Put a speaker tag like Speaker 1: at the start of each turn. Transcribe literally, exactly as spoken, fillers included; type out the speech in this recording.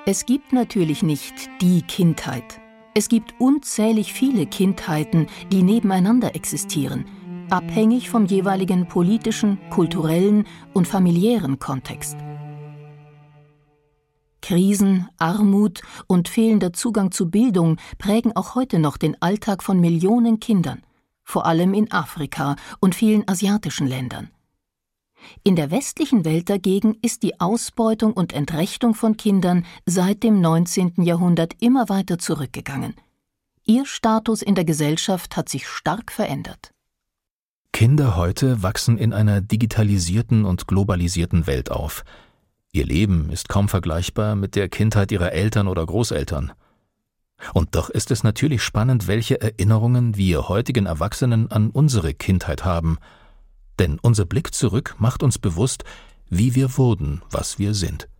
Speaker 1: Es gibt natürlich nicht die Kindheit. Es gibt unzählig viele Kindheiten, die nebeneinander existieren, abhängig vom jeweiligen politischen, kulturellen und familiären Kontext. Krisen, Armut und fehlender Zugang zu Bildung prägen auch heute noch den Alltag von Millionen Kindern, vor allem in Afrika und vielen asiatischen Ländern. In der westlichen Welt dagegen ist die Ausbeutung und Entrechtung von Kindern seit dem neunzehnten Jahrhundert immer weiter zurückgegangen. Ihr Status in der Gesellschaft hat sich stark verändert.
Speaker 2: Kinder heute wachsen in einer digitalisierten und globalisierten Welt auf. Ihr Leben ist kaum vergleichbar mit der Kindheit ihrer Eltern oder Großeltern. Und doch ist es natürlich spannend, welche Erinnerungen wir heutigen Erwachsenen an unsere Kindheit haben. Denn unser Blick zurück macht uns bewusst, wie wir wurden, was wir sind.